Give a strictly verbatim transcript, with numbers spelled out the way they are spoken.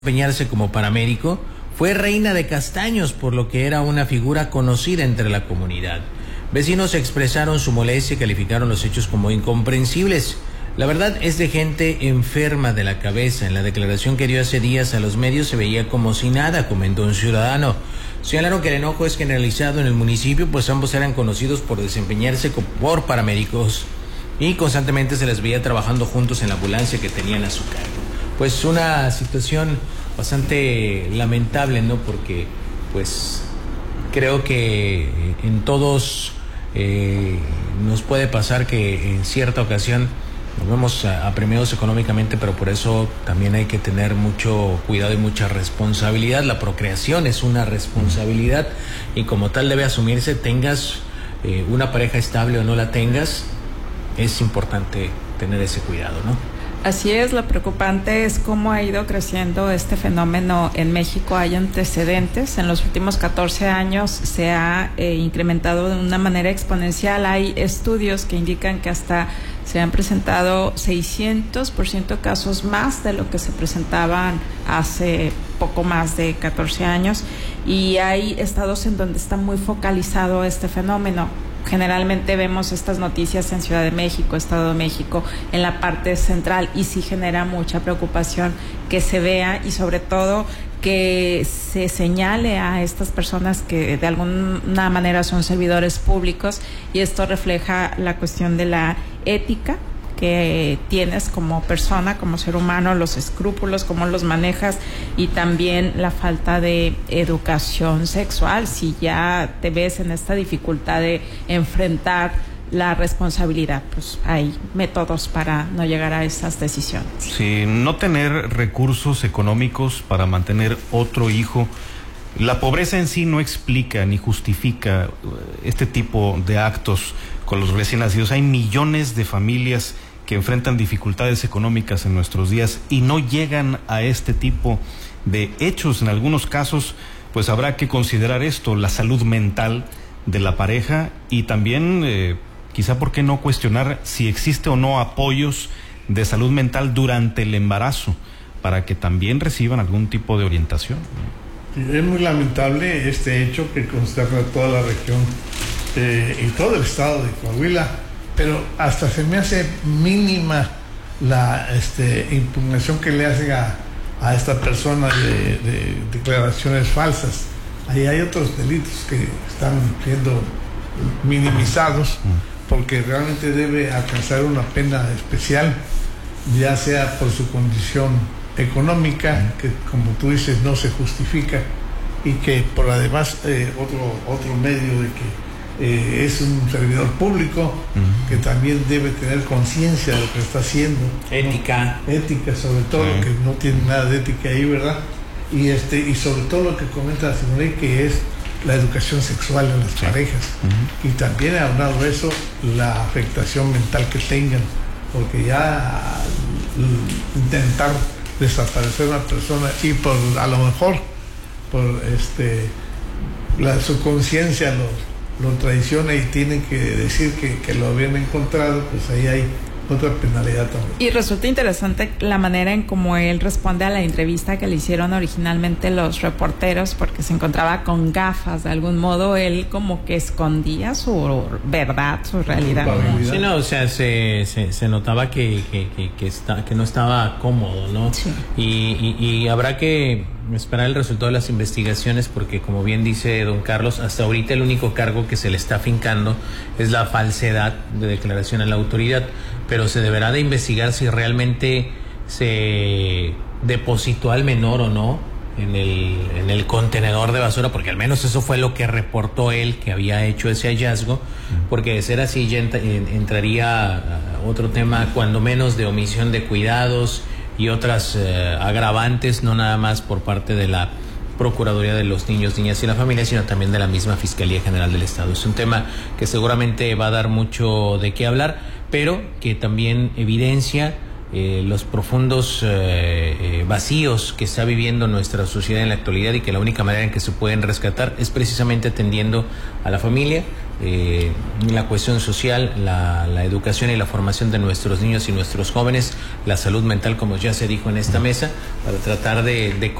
desempeñarse como paramédico, fue reina de Castaños, por lo que era una figura conocida entre la comunidad. Vecinos expresaron su molestia y calificaron los hechos como incomprensibles. La verdad es de gente enferma de la cabeza. En la declaración que dio hace días a los medios se veía como si nada, comentó un ciudadano. Señalaron que el enojo es generalizado en el municipio, pues ambos eran conocidos por desempeñarse por paramédicos y constantemente se les veía trabajando juntos en la ambulancia que tenían a su cargo. Pues una situación bastante lamentable, ¿no? Porque pues creo que en todos eh, nos puede pasar que en cierta ocasión nos vemos apremiados económicamente, pero por eso también hay que tener mucho cuidado y mucha responsabilidad. La procreación es una responsabilidad y como tal debe asumirse, tengas eh, una pareja estable o no la tengas, es importante tener ese cuidado, ¿no? Así es, lo preocupante es cómo ha ido creciendo este fenómeno en México. Hay antecedentes, en los últimos catorce años se ha eh, incrementado de una manera exponencial. Hay estudios que indican que hasta se han presentado seiscientos por ciento casos más de lo que se presentaban hace poco más de catorce años, y hay estados en donde está muy focalizado este fenómeno. Generalmente vemos estas noticias en Ciudad de México, Estado de México, en la parte central, y sí genera mucha preocupación que se vea y sobre todo que se señale a estas personas que de alguna manera son servidores públicos, y esto refleja la cuestión de la ética que tienes como persona, como ser humano, los escrúpulos, cómo los manejas, y también la falta de educación sexual. Si ya te ves en esta dificultad de enfrentar la responsabilidad, pues hay métodos para no llegar a esas decisiones. Sí, no tener recursos económicos para mantener otro hijo. La pobreza en sí no explica ni justifica este tipo de actos con los recién nacidos. Hay millones de familias que enfrentan dificultades económicas en nuestros días y no llegan a este tipo de hechos. En algunos casos, pues habrá que considerar esto, la salud mental de la pareja, y también eh, quizá por qué no cuestionar si existe o no apoyos de salud mental durante el embarazo para que también reciban algún tipo de orientación. Es muy lamentable este hecho que consterna a toda la región eh, y todo el estado de Coahuila, pero hasta se me hace mínima la este, impugnación que le hacen a, a esta persona de, de declaraciones falsas. Ahí hay otros delitos que están siendo minimizados porque realmente debe alcanzar una pena especial, ya sea por su condición económica, que como tú dices no se justifica, y que por además eh, otro, otro medio de que Eh, es un servidor público uh-huh. que también debe tener conciencia de lo que está haciendo, ética, ¿no? ética sobre todo, uh-huh. que no tiene nada de ética ahí, ¿verdad? Y este y sobre todo lo que comenta la señora, que es la educación sexual en las sí. parejas, uh-huh. y también aunado a eso la afectación mental que tengan, porque ya intentar desaparecer a una persona y por a lo mejor por este la, su conciencia lo lo traiciona y tienen que decir que, que lo habían encontrado, pues ahí hay otra penalidad también. Y resulta interesante la manera en cómo él responde a la entrevista que le hicieron originalmente los reporteros, porque se encontraba con gafas. De algún modo él como que escondía su verdad, su realidad, ¿no? Sí, no, o sea, se, se, se notaba que, que, que, que, está, que no estaba cómodo, ¿no? Sí. Y, y, y habrá que esperar el resultado de las investigaciones, porque como bien dice don Carlos, hasta ahorita el único cargo que se le está fincando es la falsedad de declaración a la autoridad, pero se deberá de investigar si realmente se depositó al menor o no en el, en el contenedor de basura, porque al menos eso fue lo que reportó él, que había hecho ese hallazgo, porque de ser así ya entraría otro tema, cuando menos, de omisión de cuidados y otras eh, agravantes, no nada más por parte de la Procuraduría de los Niños, Niñas y la Familia, sino también de la misma Fiscalía General del Estado. Es un tema que seguramente va a dar mucho de qué hablar, pero que también evidencia eh, los profundos eh, eh, vacíos que está viviendo nuestra sociedad en la actualidad, y que la única manera en que se pueden rescatar es precisamente atendiendo a la familia, eh, la cuestión social, la, la educación y la formación de nuestros niños y nuestros jóvenes, la salud mental, como ya se dijo en esta mesa, para tratar de, de